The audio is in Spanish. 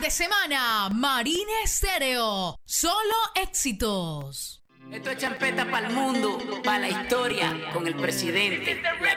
de semana, Marina Estéreo. Solo éxitos. Esto es champeta para el mundo, para la historia, con el presidente. La